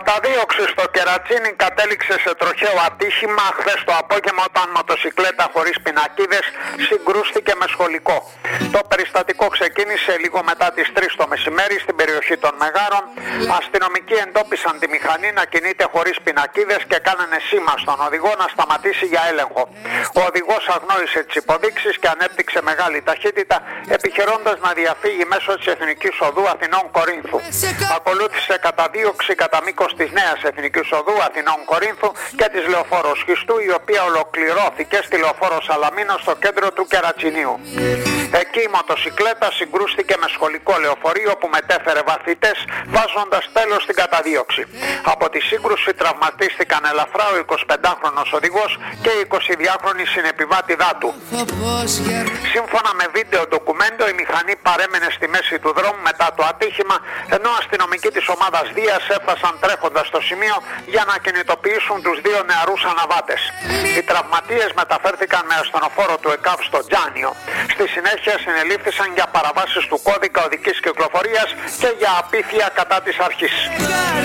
Καταδίωξη στο Κερατσίνι κατέληξε σε τροχαίο ατύχημα χθες το απόγευμα όταν μοτοσικλέτα χωρίς πινακίδες συγκρούστηκε με σχολικό. Το περιστατικό ξεκίνησε λίγο μετά τις 3 το μεσημέρι στην περιοχή των Μεγάρων. Αστυνομικοί εντόπισαν τη μηχανή να κινείται χωρίς πινακίδες και κάνανε σήμα στον οδηγό να σταματήσει για έλεγχο. Ο οδηγός αγνόησε τις υποδείξεις και ανέπτυξε μεγάλη ταχύτητα, επιχειρώντας να διαφύγει μέσω της Εθνικής Οδού Αθηνών Κορίνθου. Ακολούθησε καταδίωξη κατά μήκος της Νέας Εθνικής Οδού Αθηνών Κορίνθου και της Λεωφόρος Χιστού, η οποία ολοκληρώθηκε στη Λεωφόρο Σαλαμίνο στο κέντρο του Κερατσινίου. Εκεί η μοτοσικλέτα συγκρούστηκε με σχολικό λεωφορείο που μετέφερε μαθητές, βάζοντας τέλος στην καταδίωξη. Από τη σύγκρουση τραυματίστηκαν ελαφρά ο 25χρονος οδηγός και η 22χρονη συνεπιβάτηδά του. Σύμφωνα με βίντεο ντοκουμέντο, η μηχανή παρέμενε στη μέση του δρόμου μετά το ατύχημα, ενώ αστυνομικοί της ομάδας Δίας έφτασαν τρέχοντας στο σημείο για να κινητοποιήσουν τους 2 νεαρούς αναβάτες. Οι τραυματίες μεταφέρθηκαν με ασθενοφόρο του ΕΚΑΒ στο Τζάνιο. Στη συνέχεια συνελήφθησαν για παραβάσεις του κώδικα οδικής κυκλοφορίας και για απίθεια κατά της αρχής.